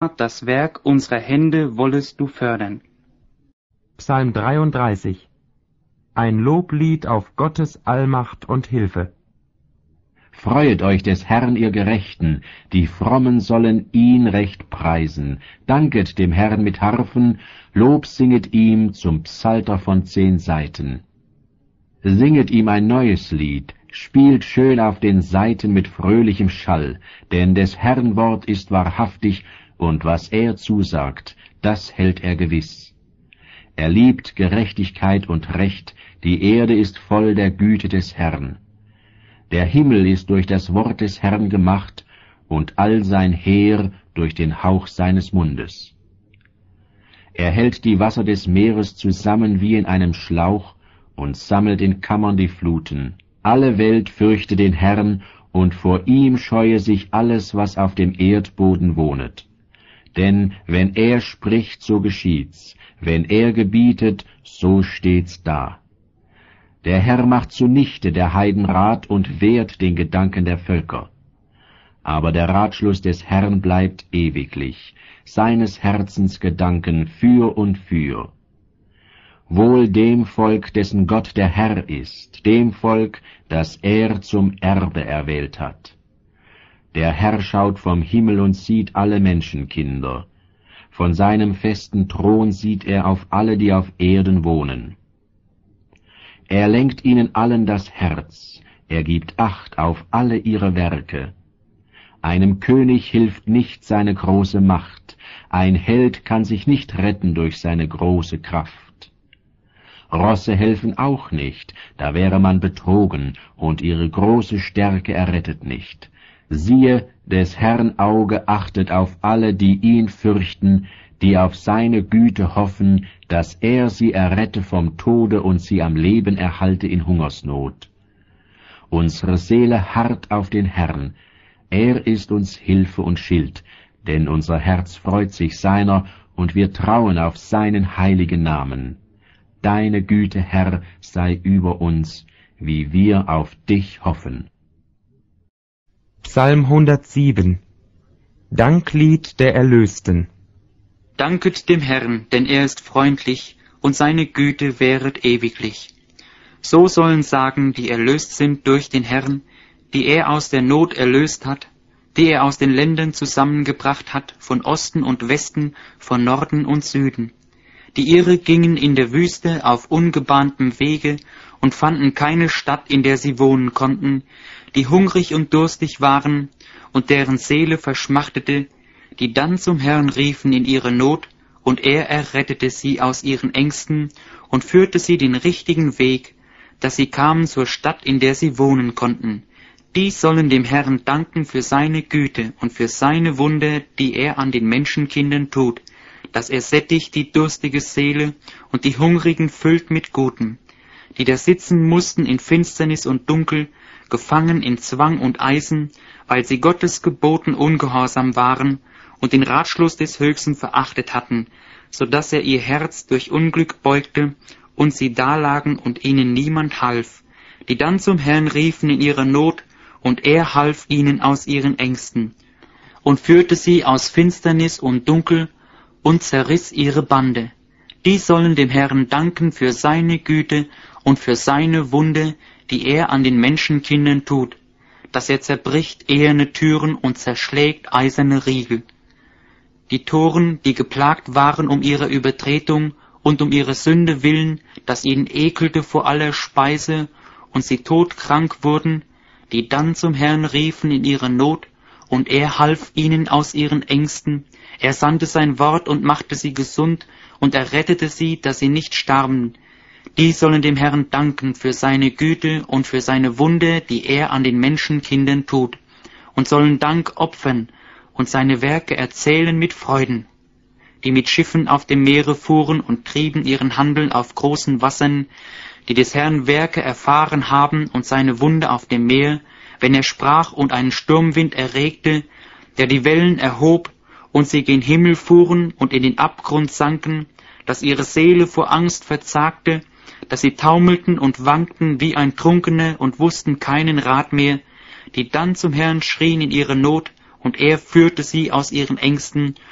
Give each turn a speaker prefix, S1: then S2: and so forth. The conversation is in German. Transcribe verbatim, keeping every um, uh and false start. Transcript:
S1: Herr, das Werk unserer Hände wollest du fördern.
S2: Psalm dreiunddreißig. Ein Loblied auf Gottes Allmacht und Hilfe.
S3: Freuet euch des Herrn, ihr Gerechten, die Frommen sollen ihn recht preisen. Danket dem Herrn mit Harfen, Lob singet ihm zum Psalter von zehn Saiten. Singet ihm ein neues Lied, spielt schön auf den Saiten mit fröhlichem Schall, denn des Herrn Wort ist wahrhaftig, und was er zusagt, das hält er gewiss. Er liebt Gerechtigkeit und Recht, die Erde ist voll der Güte des Herrn. Der Himmel ist durch das Wort des Herrn gemacht, und all sein Heer durch den Hauch seines Mundes. Er hält die Wasser des Meeres zusammen wie in einem Schlauch und sammelt in Kammern die Fluten. Alle Welt fürchte den Herrn, und vor ihm scheue sich alles, was auf dem Erdboden wohnet. Denn wenn er spricht, so geschieht's, wenn er gebietet, so steht's da. Der Herr macht zunichte der Heiden Rat und wehrt den Gedanken der Völker. Aber der Ratschluss des Herrn bleibt ewiglich, seines Herzens Gedanken für und für. Wohl dem Volk, dessen Gott der Herr ist, dem Volk, das er zum Erbe erwählt hat. Der Herr schaut vom Himmel und sieht alle Menschenkinder. Von seinem festen Thron sieht er auf alle, die auf Erden wohnen. Er lenkt ihnen allen das Herz, er gibt Acht auf alle ihre Werke. Einem König hilft nicht seine große Macht, ein Held kann sich nicht retten durch seine große Kraft. Rosse helfen auch nicht, da wäre man betrogen, und ihre große Stärke errettet nicht. Siehe, des Herrn Auge achtet auf alle, die ihn fürchten, die auf seine Güte hoffen, dass er sie errette vom Tode und sie am Leben erhalte in Hungersnot. Unsere Seele harrt auf den Herrn, er ist uns Hilfe und Schild, denn unser Herz freut sich seiner, und wir trauen auf seinen heiligen Namen. Deine Güte, Herr, sei über uns, wie wir auf dich hoffen.
S2: Psalm hundertsieben. Danklied der Erlösten.
S1: Danket dem Herrn, denn er ist freundlich, und seine Güte währet ewiglich. So sollen sagen, die erlöst sind durch den Herrn, die er aus der Not erlöst hat, die er aus den Ländern zusammengebracht hat, von Osten und Westen, von Norden und Süden. Die ihre gingen in der Wüste auf ungebahntem Wege und fanden keine Stadt, in der sie wohnen konnten, die hungrig und durstig waren und deren Seele verschmachtete, die dann zum Herrn riefen in ihre Not, und er errettete sie aus ihren Ängsten und führte sie den richtigen Weg, dass sie kamen zur Stadt, in der sie wohnen konnten. Die sollen dem Herrn danken für seine Güte und für seine Wunder, die er an den Menschenkindern tut, dass er sättigt die durstige Seele und die Hungrigen füllt mit Gutem, die da sitzen mussten in Finsternis und Dunkel, gefangen in Zwang und Eisen, weil sie Gottes Geboten ungehorsam waren und den Ratschluss des Höchsten verachtet hatten, so dass er ihr Herz durch Unglück beugte und sie dalagen und ihnen niemand half, die dann zum Herrn riefen in ihrer Not, und er half ihnen aus ihren Ängsten und führte sie aus Finsternis und Dunkel und zerriss ihre Bande. Die sollen dem Herrn danken für seine Güte und für seine Wunde, die er an den Menschenkindern tut, dass er zerbricht eherne Türen und zerschlägt eiserne Riegel. Die Toren, die geplagt waren um ihre Übertretung und um ihre Sünde willen, dass ihnen ekelte vor aller Speise und sie todkrank wurden, die dann zum Herrn riefen in ihrer Not, und er half ihnen aus ihren Ängsten. Er sandte sein Wort und machte sie gesund und errettete sie, dass sie nicht starben. Die sollen dem Herrn danken für seine Güte und für seine Wunde, die er an den Menschenkindern tut, und sollen Dank opfern und seine Werke erzählen mit Freuden. Die mit Schiffen auf dem Meere fuhren und trieben ihren Handel auf großen Wassern, die des Herrn Werke erfahren haben und seine Wunde auf dem Meer, wenn er sprach und einen Sturmwind erregte, der die Wellen erhob, und sie gen Himmel fuhren und in den Abgrund sanken, dass ihre Seele vor Angst verzagte, dass sie taumelten und wankten wie ein Trunkener und wussten keinen Rat mehr, die dann zum Herrn schrien in ihrer Not, und er führte sie aus ihren Ängsten